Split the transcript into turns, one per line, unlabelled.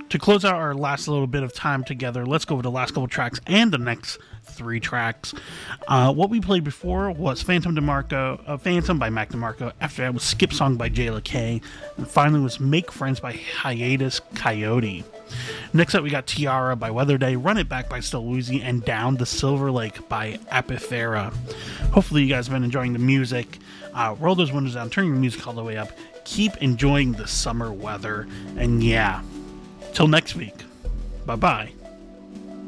To close out our last little bit of time together, let's go over the last couple tracks and the next 3 tracks. What we played before was Phantom by Mac DeMarco. After that was Skip Song by Jayla K. And finally was Make Friends by Hiatus Coyote. Next up, we got Tiara by Weather Day, Run It Back by Still Woozy, and Down the Silver Lake by Apifera. Hopefully you guys have been enjoying the music. Roll those windows down, turn your music all the way up. Keep enjoying the summer weather. And yeah, till next week. Bye-bye.